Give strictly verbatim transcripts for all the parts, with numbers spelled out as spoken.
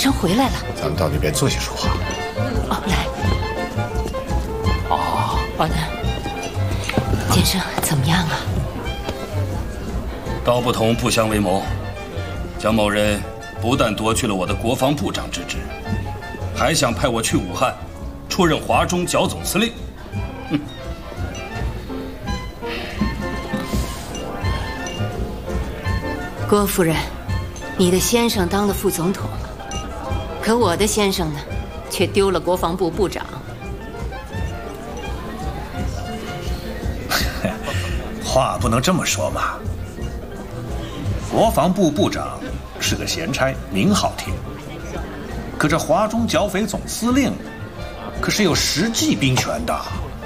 生回来了。 咱们到那边坐下说话。 哦，来。哦，宝南，剑生怎么样啊？ 道不同不相为谋，蒋某人不但夺去了我的国防部长之职，还想派我去武汉，出任华中剿总司令。哼！ 郭夫人，你的先生当了副总统，可我的先生呢，却丢了国防部部长。 话不能这么说嘛。国防部部长是个闲差，名好听。可这华中剿匪总司令，可是有实际兵权的。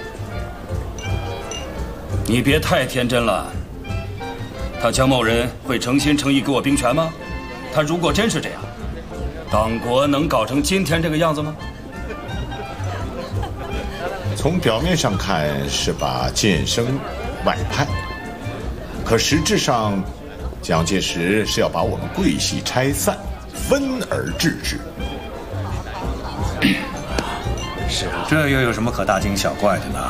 你别太天真了。他蒋某人会诚心诚意给我兵权吗？他如果真是这样，党国能搞成今天这个样子吗？ 从表面上看是把剑生外派，可实质上，蒋介石是要把我们桂系拆散，分而治之。 是，这又有什么可大惊小怪的呢？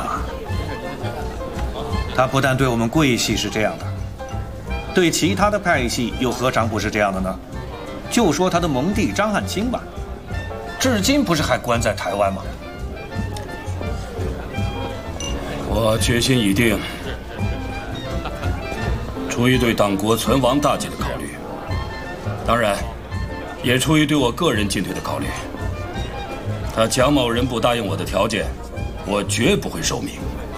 他不但对我们桂系是这样的，对其他的派系又何尝不是这样的呢？就说他的盟弟张汉卿吧，至今不是还关在台湾吗？ 我决心已定，出于对党国存亡大计的考虑，当然，也出于对我个人进退的考虑。他蒋某人不答应我的条件，我绝不会受命。